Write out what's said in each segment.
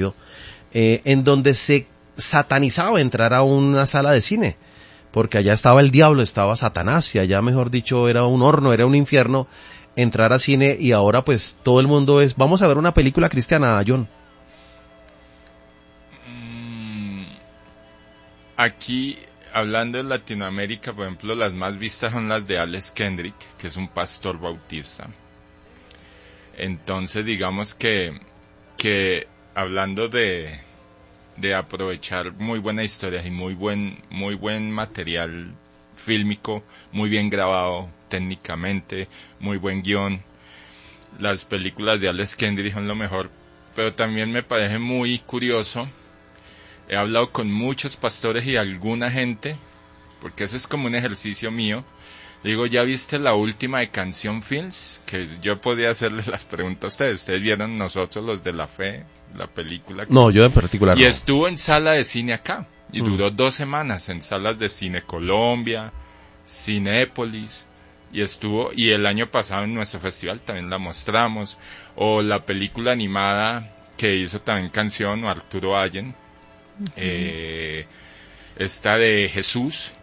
ocurrido, en donde se satanizaba entrar a una sala de cine, porque allá estaba el diablo, estaba Satanás, y allá, mejor dicho, era un horno, era un infierno entrar a cine, y ahora pues todo el mundo es, vamos a ver una película cristiana, John. Aquí, hablando de Latinoamérica, por ejemplo, las más vistas son las de Alex Kendrick, que es un pastor bautista. Entonces, digamos que hablando de aprovechar muy buenas historias y muy buen material fílmico, muy bien grabado técnicamente, muy buen guión, las películas de Alex Kendrick son lo mejor, pero también me parece muy curioso. He hablado con muchos pastores y alguna gente, porque ese es como un ejercicio mío. Digo, ¿ya viste la última de Canción Films? Que yo podía hacerles las preguntas a ustedes. ¿Ustedes vieron Nosotros los de la Fe, la película? No, yo en particular y no. Estuvo en sala de cine acá. Y duró 2 semanas en salas de cine Colombia, Cinépolis. Y el año pasado en nuestro festival también la mostramos. O la película animada que hizo también Canción, o Arturo Allen. Esta de Jesús,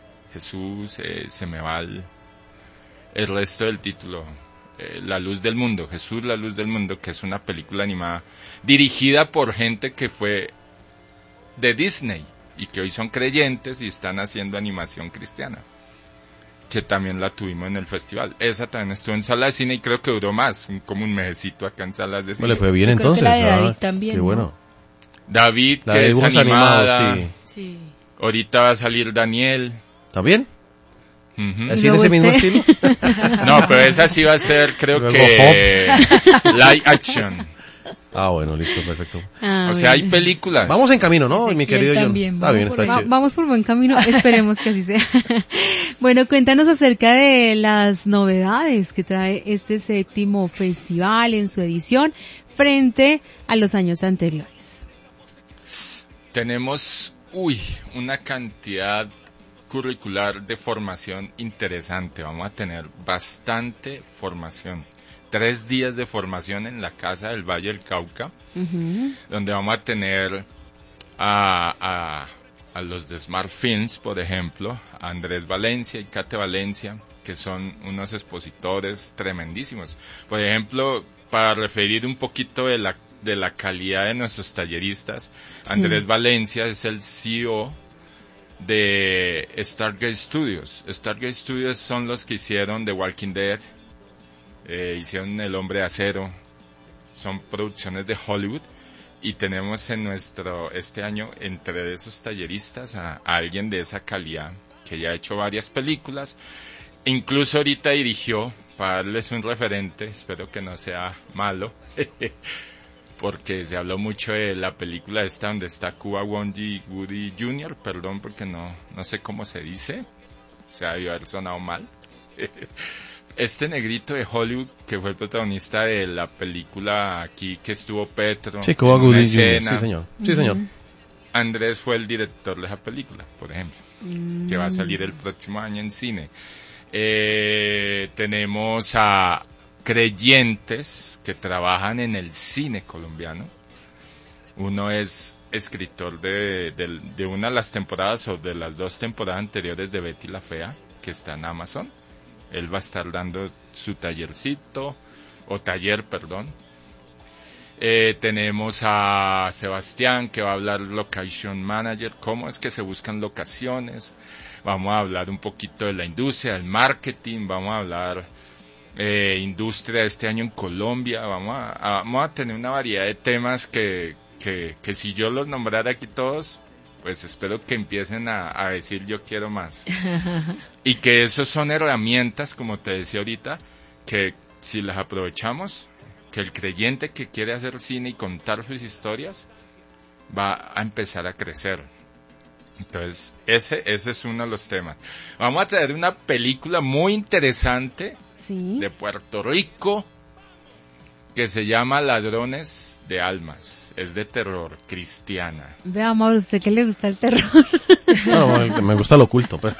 se me va el resto del título, La Luz del Mundo, Jesús, la Luz del Mundo, que es una película animada dirigida por gente que fue de Disney y que hoy son creyentes y están haciendo animación cristiana, que también la tuvimos en el festival. Esa también estuvo en sala de cine y creo que duró más, como un mesecito acá en salas de cine. Le fue bien entonces. Creo que la de David también, qué bueno. David, La que de es dibujos animada. animados, Sí. Ahorita va a salir Daniel. ¿También? Uh-huh. ¿Así en ese mismo estilo? No, pero esa sí va a ser, creo Luego que live action. Ah, bueno, listo, perfecto. O sea, hay películas. Vamos en camino, ¿no, mi querido John? También. Está bien, está chido. Vamos por buen camino, esperemos que así sea. Bueno, cuéntanos acerca de las novedades que trae este 7º festival en su edición frente a los años anteriores. Tenemos, una cantidad curricular de formación interesante. Vamos a tener bastante formación. 3 días de formación en la Casa del Valle del Cauca, donde vamos a tener a los de Smart Films, por ejemplo, a Andrés Valencia y Kate Valencia, que son unos expositores tremendísimos. Por ejemplo, para referir un poquito de la calidad de nuestros talleristas, sí. Andrés Valencia es el CEO de Stargate Studios. Stargate Studios son los que hicieron The Walking Dead, hicieron El Hombre de Acero, son producciones de Hollywood, y tenemos este año entre esos talleristas a alguien de esa calidad que ya ha hecho varias películas, incluso ahorita dirigió, para darles un referente, espero que no sea malo, porque se habló mucho de la película esta donde está Cuba Gooding Jr., perdón porque no sé cómo se dice, o sea, debió haber sonado mal. Este negrito de Hollywood que fue el protagonista de la película aquí que estuvo Petro, sí, Cuba Gooding escena. Sí, señor. Sí, señor. Andrés fue el director de esa película, por ejemplo, que va a salir el próximo año en cine. Tenemos a creyentes que trabajan en el cine colombiano. Uno es escritor de una de las temporadas o de las 2 temporadas anteriores de Betty la Fea, que está en Amazon. Él va a estar dando su taller. Tenemos a Sebastián, que va a hablar Location Manager, cómo es que se buscan locaciones. Vamos a hablar un poquito de la industria, del marketing, vamos a hablar industria este año en Colombia. Vamos a tener una variedad de temas que si yo los nombrara aquí todos, pues espero que empiecen a decir yo quiero más. Y que esos son herramientas, como te decía ahorita, que si las aprovechamos, que el creyente que quiere hacer cine y contar sus historias va a empezar a crecer. Entonces, ese es uno de los temas. Vamos a traer una película muy interesante, ¿sí?, de Puerto Rico, que se llama Ladrones de Almas. Es de terror, cristiana. Vea, Mauro, ¿usted qué le gusta el terror? No, me gusta lo oculto, pero...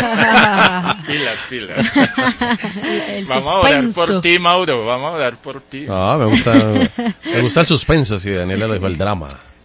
Pilas. Vamos a orar por ti, Mauro, vamos a orar por ti. Me gusta el suspenso, si Daniela le dijo el drama.